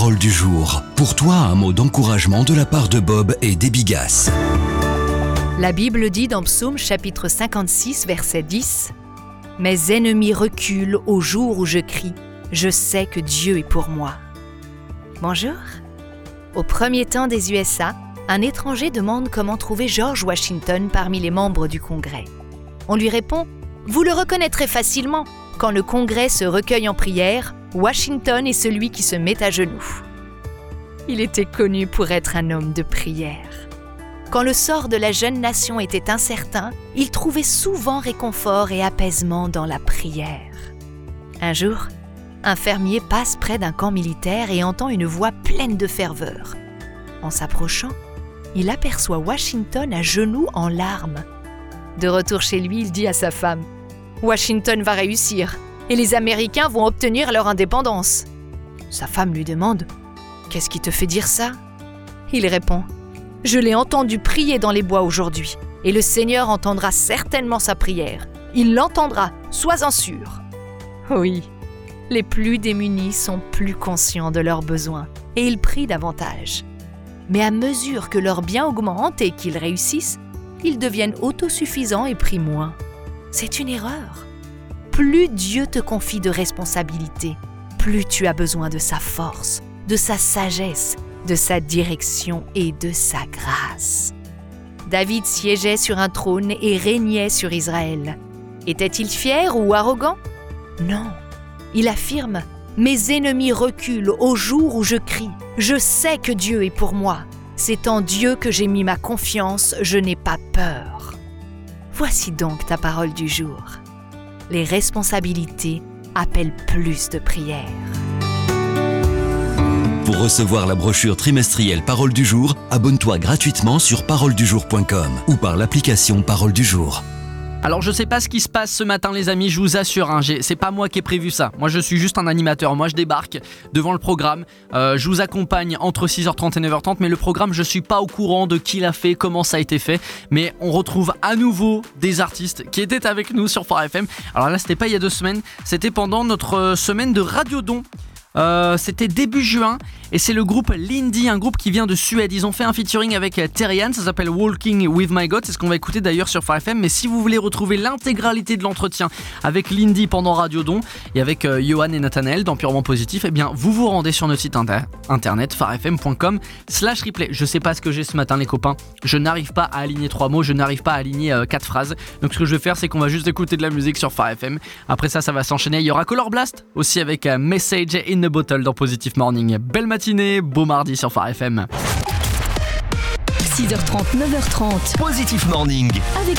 parole du jour. Pour toi, un mot d'encouragement de la part de Bob et des Bigas. La Bible dit dans Psaume chapitre 56, verset 10 « Mes ennemis reculent au jour où je crie. Je sais que Dieu est pour moi. » Bonjour. Au premier temps des USA, un étranger demande comment trouver George Washington parmi les membres du Congrès. On lui répond « Vous le reconnaîtrez facilement. Quand le Congrès se recueille en prière, Washington est celui qui se met à genoux. » Il était connu pour être un homme de prière. Quand le sort de la jeune nation était incertain, il trouvait souvent réconfort et apaisement dans la prière. Un jour, un fermier passe près d'un camp militaire et entend une voix pleine de ferveur. En s'approchant, il aperçoit Washington à genoux en larmes. De retour chez lui, il dit à sa femme « Washington va réussir et les Américains vont obtenir leur indépendance. » Sa femme lui demande « Qu'est-ce qui te fait dire ça ?» Il répond « Je l'ai entendu prier dans les bois aujourd'hui, et le Seigneur entendra certainement sa prière. Il l'entendra, sois-en sûr. » Oui, les plus démunis sont plus conscients de leurs besoins, et ils prient davantage. Mais à mesure que leurs biens augmentent et qu'ils réussissent, ils deviennent autosuffisants et prient moins. C'est une erreur. Plus Dieu te confie de responsabilités, plus tu as besoin de sa force, de sa sagesse, de sa direction et de sa grâce. David siégeait sur un trône et régnait sur Israël. Était-il fier ou arrogant ? Non. Il affirme « Mes ennemis reculent au jour où je crie. Je sais que Dieu est pour moi. C'est en Dieu que j'ai mis ma confiance, je n'ai pas peur. » Voici donc ta parole du jour. Les responsabilités appellent plus de prières. Pour recevoir la brochure trimestrielle Parole du jour, abonne-toi gratuitement sur paroledujour.com ou par l'application Parole du jour. Alors je sais pas ce qui se passe ce matin les amis, je vous assure, c'est pas moi qui ai prévu ça. Moi je suis juste un animateur, moi je débarque devant le programme, je vous accompagne entre 6h30 et 9h30, mais le programme je suis pas au courant de qui l'a fait, comment ça a été fait, mais on retrouve à nouveau des artistes qui étaient avec nous sur Phare FM. Alors là c'était pas il y a 2 semaines, c'était pendant notre semaine de Radiodon. C'était début juin et c'est le groupe Lindy, un groupe qui vient de Suède. Ils ont fait un featuring avec Terry Ann, ça s'appelle Walking with My God, c'est ce qu'on va écouter d'ailleurs sur Phare FM. Mais si vous voulez retrouver l'intégralité de l'entretien avec Lindy pendant Radiodon et avec Johan et Nathanaël dans Purement Positif, eh bien vous vous rendez sur notre site internet pharefm.com/replay. Je sais pas ce que j'ai ce matin les copains, je n'arrive pas à aligner 3 mots, je n'arrive pas à aligner 4 phrases. Donc ce que je vais faire c'est qu'on va juste écouter de la musique sur Phare FM. Après ça va s'enchaîner, il y aura Color Blast aussi avec Message in the Bottle dans Positive Morning. Belle matinée, beau mardi sur Phare FM. 6h30, 9h30. Positive Morning. Avec